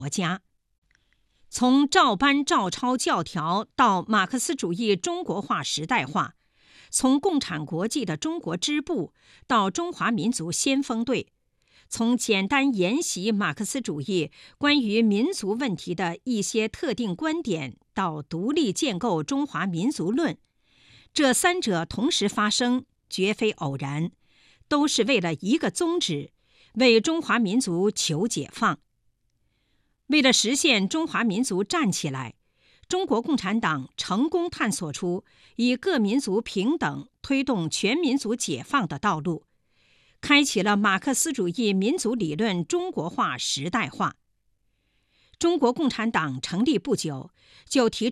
国家。从照搬照抄教条到马克思主义中国化时代化，从共产国际的中国支部到中华民族先锋队，从简单研习马克思主义关于民族问题的一些特定观点到独立建构中华民族论，这三者同时发生，绝非偶然，都是为了一个宗旨，为中华民族求解放。为了实现中华民族站起来，中国共产党成功探索出以各民族平等推动全民族解放的道路，开启了马克思主义民族理论中国化时代化。中国共产党成立不久，就提